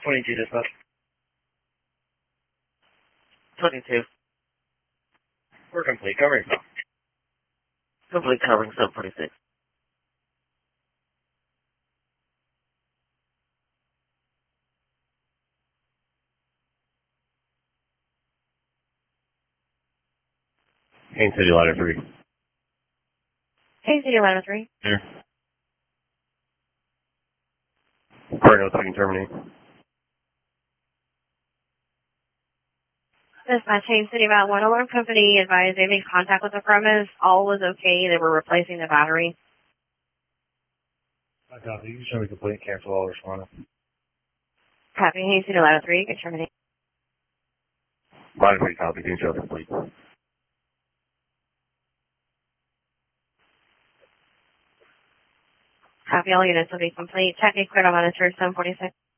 22 dispatch. 22. We're complete. Covering now. Complete covering 746. Haines City Ladder 3. Haines City Ladder 3. Here. Current notes we can terminate. Dispatch Haines City about 1 alarm company advised they made contact with the premise. All was okay. They were replacing the battery. I copy. You can show me complete. Cancel all responders. Copy. Haines City Ladder 3. Good terminate. Ladder 3 copy. Can show complete. Copy. All units will be complete. Technique cleared on monitor 746.